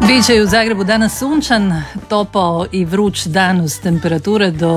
Biće je u Zagrebu danas sunčan, topao i vruć dan uz temperature do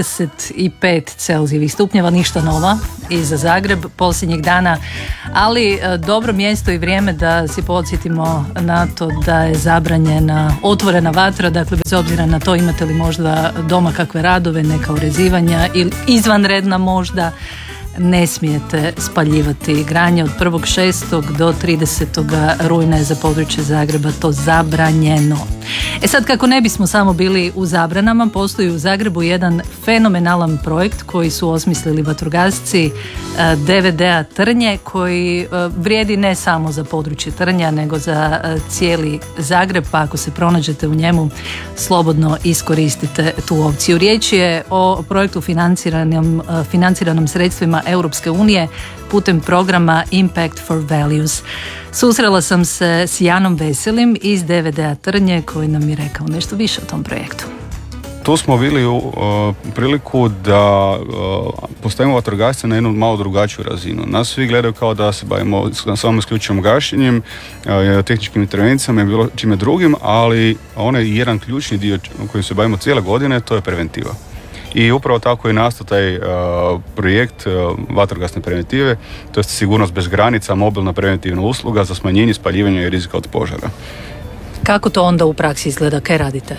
35 Celzijevih stupnjeva, ništa nova i za Zagreb posljednjih dana, ali dobro mjesto i vrijeme da si podsjetimo na to da je zabranjena otvorena vatra, dakle bez obzira na to imate li možda doma kakve radove, neka urezivanja ili izvanredna možda, ne smijete spaljivati granje od 1.6. do 30. rujna je za područje Zagreba to zabranjeno. E sad, kako ne bismo samo bili u zabranama, postoji u Zagrebu jedan fenomenalan projekt koji su osmislili vatrogasci DVD-a Trnje, koji vrijedi ne samo za područje Trnja nego za cijeli Zagreb, pa ako se pronađete u njemu slobodno iskoristite tu opciju. Riječ je o projektu financiranom sredstvima Europske unije putem programa Impact for Values. Susrela sam se s Janom Veselim iz DVD-a Trnje koji nam je rekao nešto više o tom projektu. Tu smo bili u priliku da postavimo vatrogasce na jednu malo drugačiju razinu. Nas svi gledaju kao da se bavimo samo isključivom gašenjem, tehničkim intervencijama i bilo čime drugim, ali onaj jedan ključni dio kojim se bavimo cijele godine, to je preventiva. I upravo tako je nastao taj projekt vatrogasne preventive, to je sigurnost bez granica, mobilna preventivna usluga za smanjenje spaljivanja i rizika od požara. Kako to onda u praksi izgleda? Kaj radite?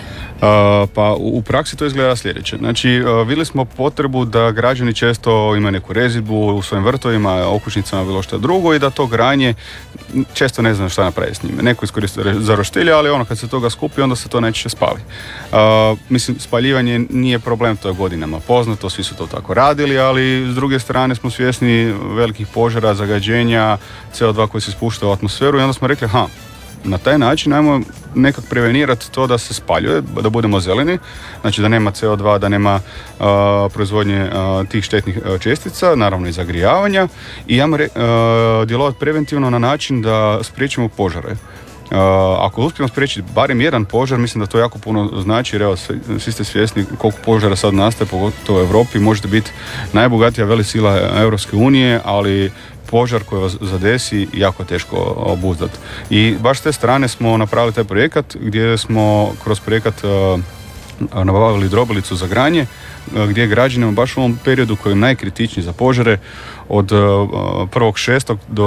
Pa u praksi to izgleda sljedeće. Znači, vidjeli smo potrebu da građani često imaju neku rezidbu u svojim vrtovima, okućnicama, bilo što drugo i da to granje često ne znam šta napraviti s njime. Neko iskoristi za roštilje, ali kad se toga skupi, onda se to najčešće spali. Mislim, spaljivanje nije problem, to je godinama poznato, svi su to tako radili, ali s druge strane smo svjesni velikih požara, zagađenja, CO2 koji se spušta u atmosferu i onda smo rekli, na taj način ajmo nekak prevenirati to da se spaljuje, da budemo zeleni, znači da nema CO2, da nema proizvodnje tih štetnih čestica, naravno i zagrijavanja i ajmo djelovati preventivno na način da spriječimo požare. Ako uspijemo spriječiti barem jedan požar, mislim da to jako puno znači, jer evo, svi ste svjesni koliko požara sad nastaje, pogotovo u Europi, možete biti najbogatija velesila Europske unije, ali požar koji vas zadesi jako teško obuzdati. I baš s te strane smo napravili taj projekat gdje smo kroz projekat nabavili drobilicu za granje, gdje građanima baš u ovom periodu koji je najkritičniji za požare od 1.6. do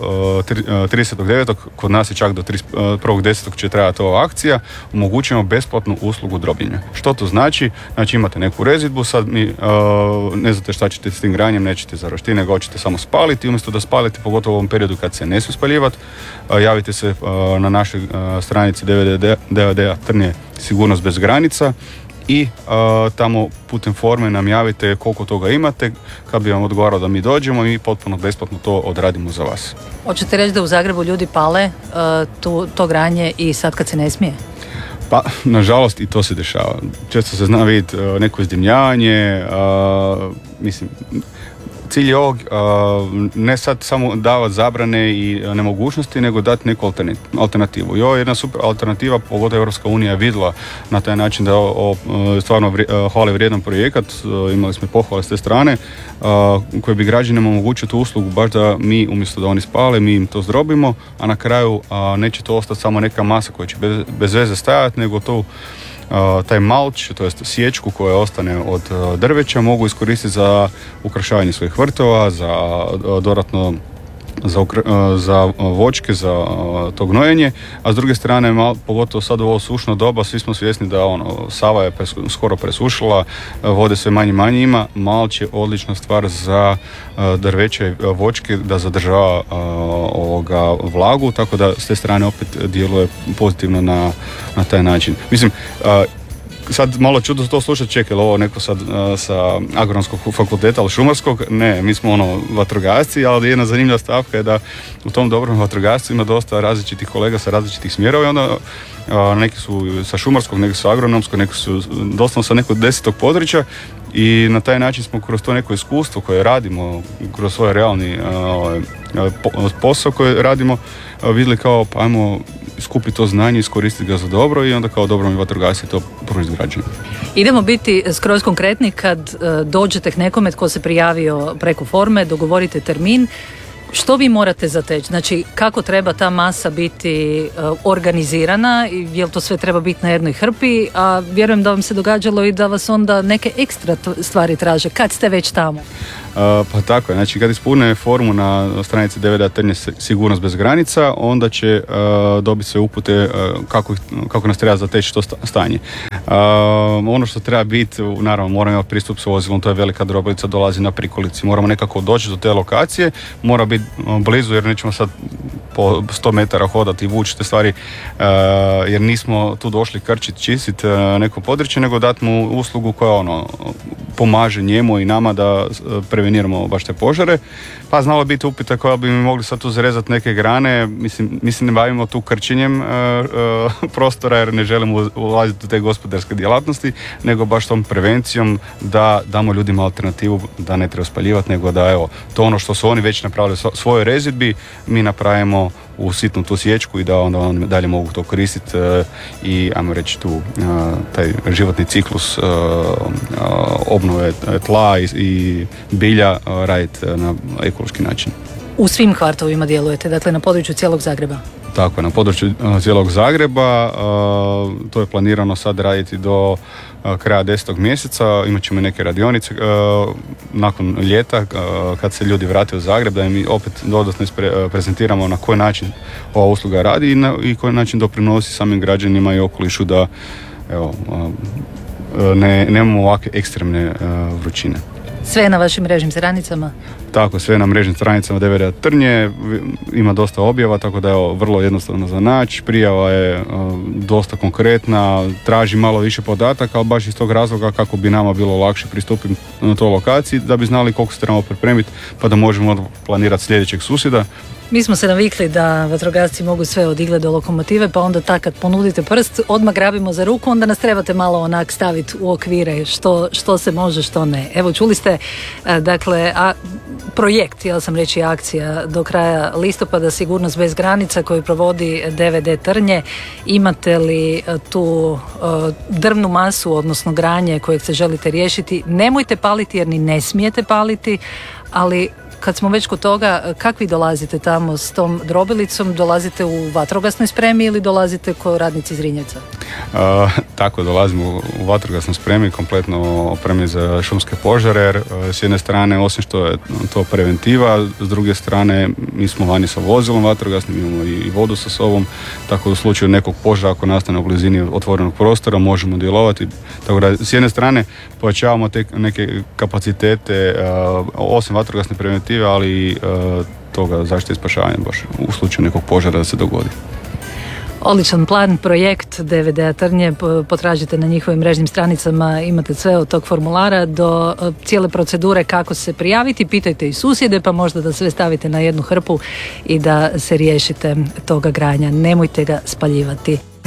30.9. kod nas je čak do 1.10. će trajati ova akcija, omogućujemo besplatnu uslugu drobljenja. Što to znači? Znači imate neku rezidbu, sad mi ne znate šta ćete s tim granjem, nećete za roštilj, nego hoćete samo spaliti, umjesto da spalite, pogotovo u ovom periodu kad se ne smije spaljivati, javite se na našoj stranici DVD-a Trnje sigurnost bez granica i tamo putem forme nam javite koliko toga imate, kad bi vam odgovaralo da mi dođemo i potpuno besplatno to odradimo za vas. Hoćete reći da u Zagrebu ljudi pale to granje i sad kad se ne smije? Pa, nažalost, i to se dešava. Često se zna vidjeti neko izdimljavanje, mislim, cilj je ovog ne sad samo davati zabrane i nemogućnosti, nego dati neku alternativu. I ovo je jedna super alternativa, pogotovo Europska unija je vidjela na taj način da je stvarno hvale vrijedan projekat, imali smo pohvale s te strane, koji bi građanima omogućio tu uslugu, baš da mi, umjesto da oni spale, mi im to zdrobimo, a na kraju neće to ostati samo neka masa koja će bez veze stajati, nego to taj malč, to jest sječku koja ostane od drveća, mogu iskoristiti za ukrašavanje svojih vrtova, za dodatno za voćke, za to gnojenje, a s druge strane, pogotovo sad u ovo sušno doba, svi smo svjesni da Sava je skoro presušila, vode sve manje ima, malč je odlična stvar za drveće voćke da zadržava vlagu, tako da s te strane opet djeluje pozitivno na taj način. Mislim, sad malo čudno to slušati, čekaj, ovo neko sad sa agronomskog fakulteta ili šumarskog, ne, mi smo vatrogasci, ali jedna zanimljiva stavka je da u tom dobrom vatrogascu ima dosta različitih kolega sa različitih smjerova i onda neki su sa šumarskog, neki su agronomskog, neki su doslovno sa nekog 10. područja i na taj način smo kroz to neko iskustvo koje radimo, kroz svoj realni posao koji radimo, vidjeli kao pa ajmo skupiti to znanje, iskoristiti ga za dobro i onda kao dobro mi vatrogasci to pružiti građanima. Idemo biti skroz konkretni kad dođete k nekome tko se prijavio preko forme, dogovorite termin. Što vi morate zateći? Znači, kako treba ta masa biti organizirana? Je li to sve treba biti na jednoj hrpi? A vjerujem da vam se događalo i da vas onda neke ekstra stvari traže. Kad ste već tamo? Pa tako je, znači kad ispune formu na stranici DVD Trnje sigurnost bez granica, onda će dobiti sve upute kako nas treba zateći to stanje. Ono što treba biti, naravno moramo imati pristup s vozilom, to je velika drobilica, dolazi na prikolici, moramo nekako doći do te lokacije, mora biti blizu jer nećemo sad po 100 metara hodati i vući te stvari jer nismo tu došli krčiti, čistiti neko područje, nego dati mu uslugu koja pomaže njemu i nama da preveniramo baš te požare. Pa znalo biti upita koja bi mi mogli sad tu zarezati neke grane, mislim ne bavimo tu krčenjem prostora jer ne želimo ulaziti u te gospodarske djelatnosti, nego baš tom prevencijom da damo ljudima alternativu, da ne treba spaljivati, nego da evo, to ono što su oni već napravili svojoj rezidbi, mi napravimo u sitnu tu sječku i da onda oni dalje mogu to koristiti i ajmo reći tu taj životni ciklus obnove tla i bilja raditi na ekološki način. U svim kvartovima djelujete, dakle na području cijelog Zagreba? Tako je, na području cijelog Zagreba, to je planirano sad raditi do kraja 10. mjeseca, imat ćemo neke radionice nakon ljeta kad se ljudi vrate u Zagreb, da im opet dodatno prezentiramo na koji način ova usluga radi i koji način doprinosi samim građanima i okolišu da evo, nemamo ovakve ekstremne vrućine. Sve na vašim mrežnim stranicama? Tako, sve na mrežnim stranicama DVD Trnje, ima dosta objava, tako da je vrlo jednostavno za naći. Prijava je dosta konkretna, traži malo više podataka, ali baš iz tog razloga kako bi nama bilo lakše pristupiti na toj lokaciji, da bi znali koliko se trebamo pripremiti, pa da možemo planirati sljedećeg susjeda. Mi smo se navikli da vatrogasci mogu sve od igle do lokomotive, pa onda kad ponudite prst, odmah grabimo za ruku, onda nas trebate malo onak staviti u okvire što se može, što ne. Evo, čuli ste, dakle, projekt, htjela sam reći akcija, do kraja listopada Sigurnost bez granica koju provodi DVD Trnje. Imate li tu drvnu masu, odnosno granje kojeg se želite riješiti? Nemojte paliti jer ni ne smijete paliti, ali kad smo već kod toga, kako vi dolazite tamo s tom drobilicom? Dolazite u vatrogasnoj spremi ili dolazite kao radnici iz Rinjevca? Tako, dolazimo u vatrogasnoj spremi, kompletno opremljeni za šumske požare, jer s jedne strane, osim što je to preventiva, s druge strane mi smo vani sa vozilom vatrogasnim, imamo i vodu sa sobom, tako da u slučaju nekog požara ako nastane u blizini otvorenog prostora možemo djelovati. Tako da s jedne strane pojačavamo te neke kapacitete, osim vatrogasne preventive, ali i toga zaštite i spašavanja baš u slučaju nekog požara da se dogodi. Odličan plan, projekt DVD Trnje, potražite na njihovim mrežnim stranicama, imate sve od tog formulara do cijele procedure kako se prijaviti, pitajte i susjede pa možda da sve stavite na jednu hrpu i da se riješite toga granja, nemojte ga spaljivati.